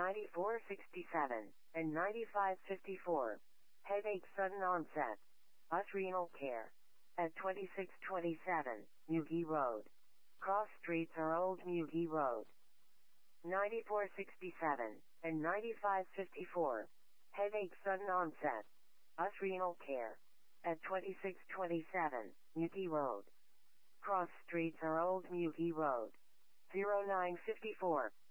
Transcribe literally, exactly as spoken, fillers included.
ninety-four sixty-seven, and ninety-five fifty-four. Headache sudden onset. U S Renal Care. At twenty-six twenty-seven, Mugi Road. Cross streets are Old Mugi Road. ninety-four sixty-seven, and ninety-five fifty-four. Headache sudden onset. U S Renal Care. At twenty-six twenty-seven, Mugi Road. Cross streets are Old Mugi Road. zero nine fifty-four.